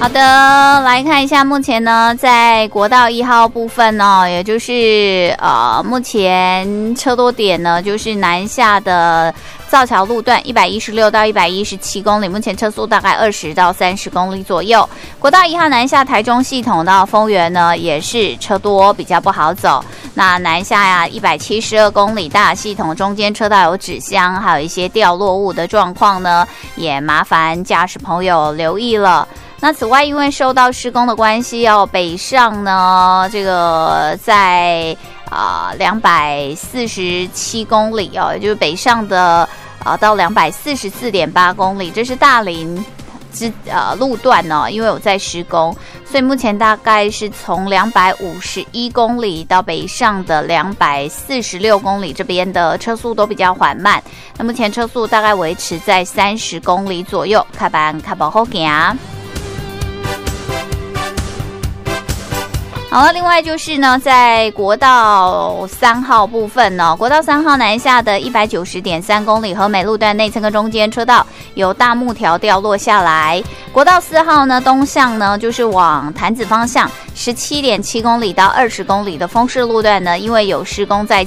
好的，来看一下目前呢，在国道1号部分呢，也就是目前车多点呢，就是南下的造桥路段116到117公里，目前车速大概20到30公里左右。国道1号南下台中系统到丰原呢，也是车多，比较不好走。那南下呀172公里大系统中间车道有纸箱，还有一些掉落物的状况呢，也麻烦驾驶朋友留意了。那此外，因为受到施工的关系，北上呢，这个在247公里也就是北上的到244.8公里，这是大林路段呢，因为有在施工，所以目前大概是从251公里到北上的246公里这边的车速都比较缓慢。那目前车速大概维持在30公里左右，开板开保后行。好了，另外就是呢，在国道3号部分呢，国道3号南下的190.3公里和美路段内侧跟中间车道有大木条掉落下来。国道4号呢，东向呢就是往潭子方向17.7公里到20公里的丰势路段呢，因为有施工在